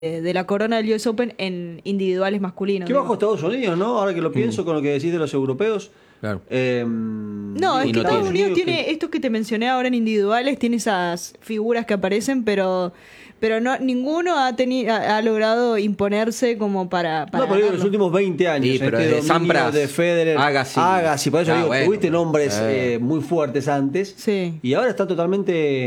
de la corona del US Open en individuales masculinos. Qué bajo Estados Unidos, ¿no? Ahora que lo pienso con lo que decís de los europeos. Claro. No, es que Estados Unidos tiene estos que te mencioné ahora en individuales, tiene esas figuras que aparecen, pero no ninguno ha logrado imponerse como para no, pero en los últimos 20 años. Sí, pero de Sampras, de Federer, Agassi. por eso digo, bueno. tuviste nombres muy fuertes antes. Sí. Y ahora está totalmente